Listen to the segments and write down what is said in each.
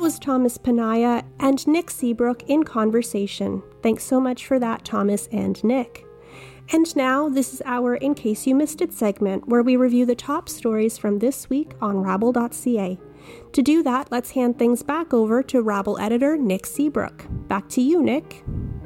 was Thomas Panaya and Nick Seabrook in conversation. Thanks so much for that, Thomas and Nick. And now, this is our In Case You Missed It segment, where we review the top stories from this week on Rabble.ca. To do that, let's hand things back over to Rabble editor Nick Seabrook. Back to you, Nick.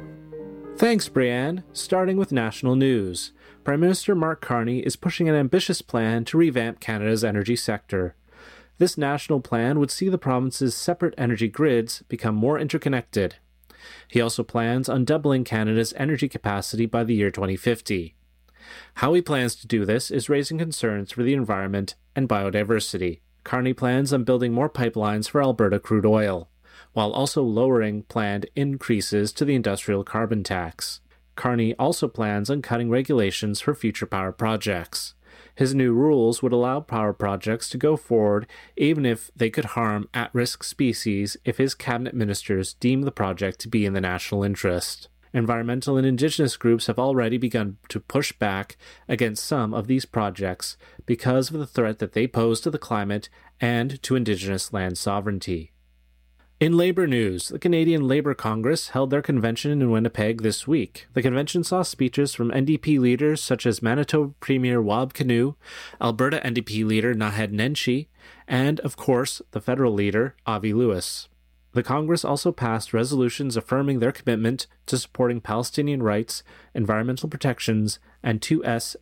Thanks, Brianne. Starting with national news. Prime Minister Mark Carney is pushing an ambitious plan to revamp Canada's energy sector. This national plan would see the province's separate energy grids become more interconnected. He also plans on doubling Canada's energy capacity by the year 2050. How he plans to do this is raising concerns for the environment and biodiversity. Carney plans on building more pipelines for Alberta crude oil, while also lowering planned increases to the industrial carbon tax. Carney also plans on cutting regulations for future power projects. His new rules would allow power projects to go forward even if they could harm at-risk species if his cabinet ministers deem the project to be in the national interest. Environmental and Indigenous groups have already begun to push back against some of these projects because of the threat that they pose to the climate and to Indigenous land sovereignty. In Labour news, the Canadian Labour Congress held their convention in Winnipeg this week. The convention saw speeches from NDP leaders such as Manitoba Premier Wab Kinew, Alberta NDP leader Naheed Nenshi, and, of course, the federal leader, Avi Lewis. The Congress also passed resolutions affirming their commitment to supporting Palestinian rights, environmental protections, and 2S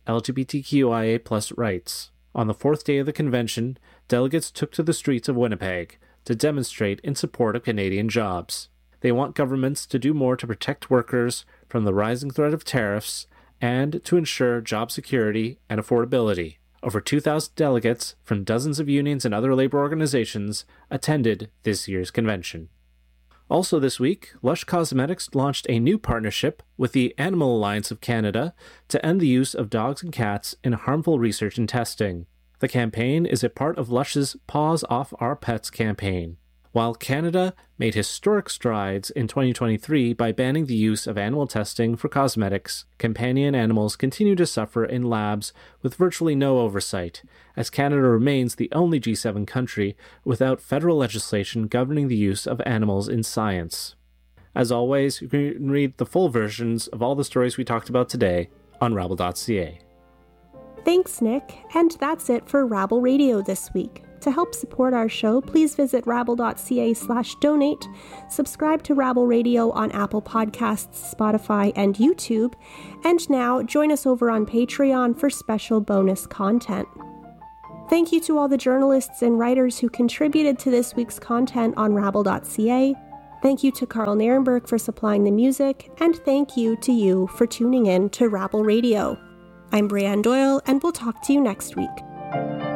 LGBTQIA+ rights. On the fourth day of the convention, delegates took to the streets of Winnipeg to demonstrate in support of Canadian jobs. They want governments to do more to protect workers from the rising threat of tariffs and to ensure job security and affordability. Over 2,000 delegates from dozens of unions and other labor organizations attended this year's convention. Also this week, Lush Cosmetics launched a new partnership with the Animal Alliance of Canada to end the use of dogs and cats in harmful research and testing. The campaign is a part of Lush's Paws Off Our Pets campaign. While Canada made historic strides in 2023 by banning the use of animal testing for cosmetics, companion animals continue to suffer in labs with virtually no oversight, as Canada remains the only G7 country without federal legislation governing the use of animals in science. As always, you can read the full versions of all the stories we talked about today on Rabble.ca. Thanks, Nick. And that's it for Rabble Radio this week. To help support our show, please visit rabble.ca/donate, subscribe to Rabble Radio on Apple Podcasts, Spotify, and YouTube, and now join us over on Patreon for special bonus content. Thank you to all the journalists and writers who contributed to this week's content on Rabble.ca. Thank you to Carl Nierenberg for supplying the music, and thank you to you for tuning in to Rabble Radio. I'm Brianne Doyle, and we'll talk to you next week.